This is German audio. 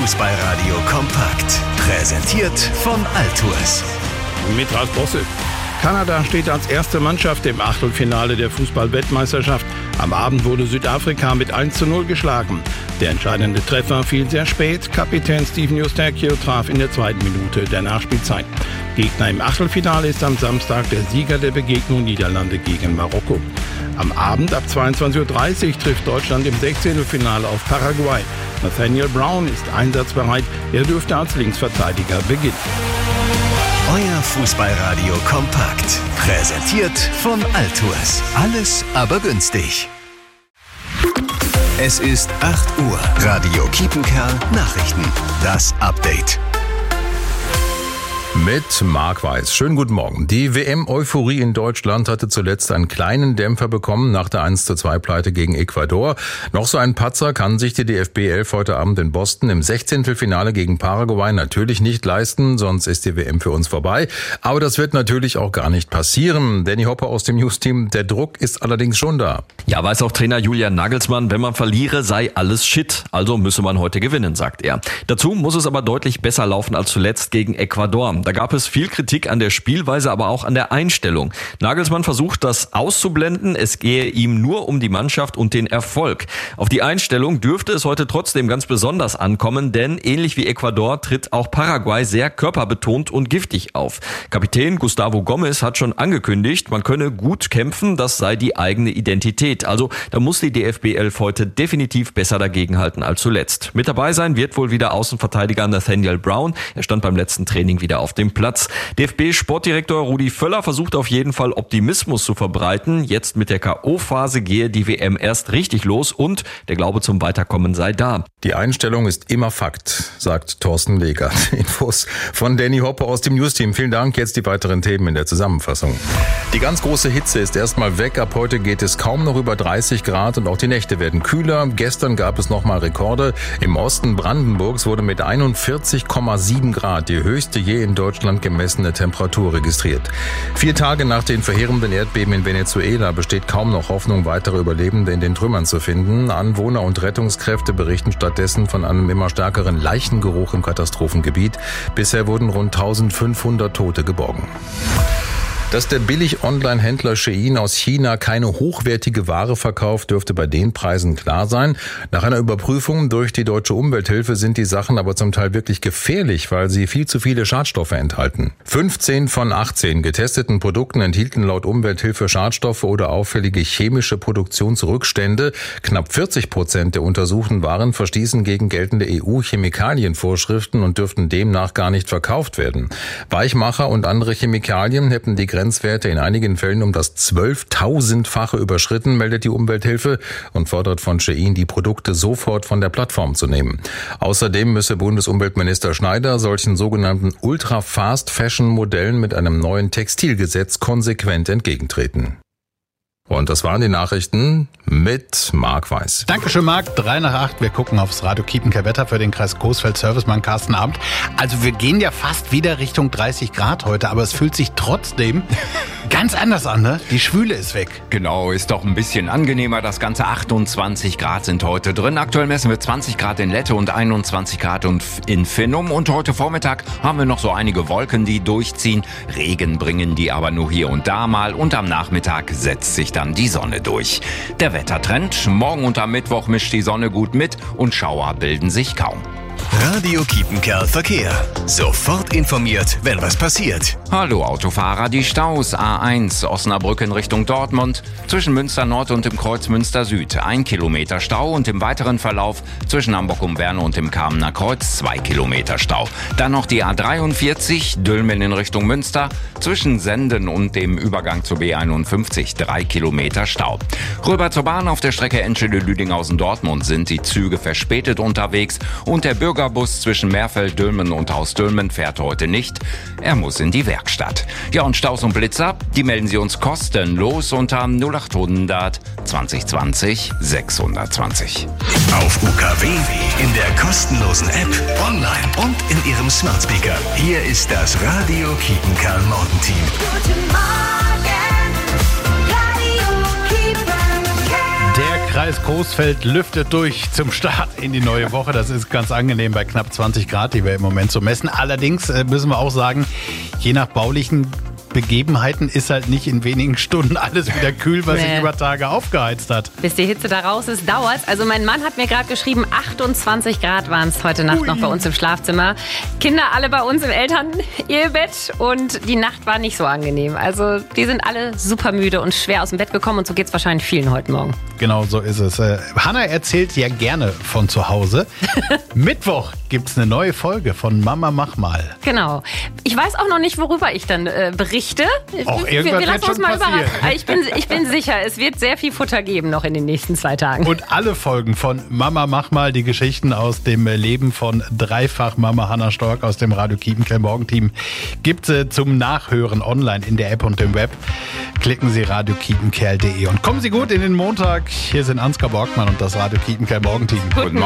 Fußballradio kompakt. Präsentiert von Altours. Mit Ralf Bosse. Kanada steht als erste Mannschaft im Achtelfinale der Fußball-Weltmeisterschaft. Am Abend wurde Südafrika mit 1:0 geschlagen. Der entscheidende Treffer fiel sehr spät. Kapitän Steven Eustáquio traf in der 2. Minute der Nachspielzeit. Gegner im Achtelfinale ist am Samstag der Sieger der Begegnung Niederlande gegen Marokko. Am Abend ab 22:30 Uhr trifft Deutschland im 16. Finale auf Paraguay. Nathaniel Brown ist einsatzbereit. Er dürfte als Linksverteidiger beginnen. Euer Fußballradio kompakt. Präsentiert von Altours. Alles aber günstig. Es ist 8 Uhr. Radio Kiepenkerl Nachrichten. Das Update. Mit Marc Weiß. Schönen guten Morgen. Die WM-Euphorie in Deutschland hatte zuletzt einen kleinen Dämpfer bekommen nach der 1:2-Pleite gegen Ecuador. Noch so ein Patzer kann sich die DFB 11 heute Abend in Boston im 16. Finale gegen Paraguay natürlich nicht leisten, sonst ist die WM für uns vorbei. Aber das wird natürlich auch gar nicht passieren. Danny Hopper aus dem News-Team, der Druck ist allerdings schon da. Ja, weiß auch Trainer Julian Nagelsmann, wenn man verliere, sei alles Shit. Also müsse man heute gewinnen, sagt er. Dazu muss es aber deutlich besser laufen als zuletzt gegen Ecuador. Da gab es viel Kritik an der Spielweise, aber auch an der Einstellung. Nagelsmann versucht, das auszublenden. Es gehe ihm nur um die Mannschaft und den Erfolg. Auf die Einstellung dürfte es heute trotzdem ganz besonders ankommen, denn ähnlich wie Ecuador tritt auch Paraguay sehr körperbetont und giftig auf. Kapitän Gustavo Gomes hat schon angekündigt, man könne gut kämpfen, das sei die eigene Identität. Also da muss die DFB 11 heute definitiv besser dagegenhalten als zuletzt. Mit dabei sein wird wohl wieder Außenverteidiger Nathaniel Brown. Er stand beim letzten Training wieder auf dem Platz. DFB-Sportdirektor Rudi Völler versucht auf jeden Fall Optimismus zu verbreiten. Jetzt mit der K.O.-Phase gehe die WM erst richtig los und der Glaube zum Weiterkommen sei da. Die Einstellung ist immer Fakt, sagt Thorsten Legert. Infos von Danny Hopper aus dem News-Team. Vielen Dank. Jetzt die weiteren Themen in der Zusammenfassung. Die ganz große Hitze ist erstmal weg. Ab heute geht es kaum noch über 30 Grad und auch die Nächte werden kühler. Gestern gab es nochmal Rekorde. Im Osten Brandenburgs wurde mit 41,7 Grad die höchste je in Deutschland gemessene Temperatur registriert. 4 Tage nach den verheerenden Erdbeben in Venezuela besteht kaum noch Hoffnung, weitere Überlebende in den Trümmern zu finden. Anwohner und Rettungskräfte berichten stattdessen von einem immer stärkeren Leichengeruch im Katastrophengebiet. Bisher wurden rund 1500 Tote geborgen. Dass der Billig-Online-Händler Shein aus China keine hochwertige Ware verkauft, dürfte bei den Preisen klar sein. Nach einer Überprüfung durch die Deutsche Umwelthilfe sind die Sachen aber zum Teil wirklich gefährlich, weil sie viel zu viele Schadstoffe enthalten. 15 von 18 getesteten Produkten enthielten laut Umwelthilfe Schadstoffe oder auffällige chemische Produktionsrückstände. Knapp 40% der untersuchten Waren verstießen gegen geltende EU-Chemikalienvorschriften und dürften demnach gar nicht verkauft werden. Weichmacher und andere Chemikalien hätten die Grenzwerte in einigen Fällen um das 12.000-fache überschritten, meldet die Umwelthilfe und fordert von Shein, die Produkte sofort von der Plattform zu nehmen. Außerdem müsse Bundesumweltminister Schneider solchen sogenannten Ultra-Fast-Fashion-Modellen mit einem neuen Textilgesetz konsequent entgegentreten. Und das waren die Nachrichten mit Marc Weiß. Dankeschön, Marc. 7:55. Wir gucken aufs Radio Kiepenkerl Wetter für den Kreis Coesfeld. Servicemann Carsten Abt. Also wir gehen ja fast wieder Richtung 30 Grad heute, aber es fühlt sich trotzdem ganz anders an, ne? Die Schwüle ist weg. Genau, ist doch ein bisschen angenehmer. Das ganze 28 Grad sind heute drin. Aktuell messen wir 20 Grad in Lette und 21 Grad in Finnum. Und heute Vormittag haben wir noch so einige Wolken, die durchziehen. Regen bringen die aber nur hier und da mal. Und am Nachmittag setzt sich dann die Sonne durch. Der Wettertrend: morgen und am Mittwoch mischt die Sonne gut mit und Schauer bilden sich kaum. Radio Kiepenkerl Verkehr. Sofort informiert, wenn was passiert. Hallo Autofahrer, die Staus A1 Osnabrück in Richtung Dortmund zwischen Münster Nord und dem Kreuz Münster Süd 1 Kilometer Stau und im weiteren Verlauf zwischen Hamburg-Umwerne und dem Kamener Kreuz 2 Kilometer Stau. Dann noch die A43 Dülmen in Richtung Münster zwischen Senden und dem Übergang zur B51 3 Kilometer Stau. Rüber zur Bahn auf der Strecke Enschede-Lüdinghausen-Dortmund sind die Züge verspätet unterwegs und der Bürgerbus zwischen Meerfeld-Dülmen und Haus-Dülmen fährt heute nicht. Er muss in die Werkstatt. Ja, und Staus und Blitzer, die melden Sie uns kostenlos unter 0800 2020 620. Auf UKW, in der kostenlosen App, online und in Ihrem Smart Speaker. Hier ist das Radio Kiepenkerl Morgenteam. Guten Morgen, Radio Kiepenkerl. Der Kreis Coesfeld lüftet durch zum Start in die neue Woche. Das ist ganz angenehm bei knapp 20 Grad, die wir im Moment so messen. Allerdings müssen wir auch sagen, je nach baulichen Begebenheiten ist halt nicht in wenigen Stunden alles wieder kühl, was sich über Tage aufgeheizt hat. Bis die Hitze da raus ist, dauert's. Also mein Mann hat mir gerade geschrieben, 28 Grad waren es heute Nacht noch bei uns im Schlafzimmer. Kinder alle bei uns im Eltern-Ehebett und die Nacht war nicht so angenehm. Also die sind alle super müde und schwer aus dem Bett gekommen und so geht's wahrscheinlich vielen heute Morgen. Genau so ist es. Hanna erzählt ja gerne von zu Hause. Mittwoch gibt's eine neue Folge von Mama mach mal. Genau. Ich weiß auch noch nicht, worüber ich dann berichte. Auch wir irgendwas lassen wird uns schon mal passieren. überraschen. Ich bin sicher, es wird sehr viel Futter geben noch in den nächsten 2 Tagen. Und alle Folgen von Mama mach mal, die Geschichten aus dem Leben von Dreifach-Mama Hanna Stork aus dem Radio Kiepenkerl Morgenteam, gibt's zum Nachhören online in der App und im Web. Klicken Sie radiokiepenkerl.de und kommen Sie gut in den Montag. Hier sind Ansgar Borgmann und das Radio Kiepenkerl Morgenteam. Guten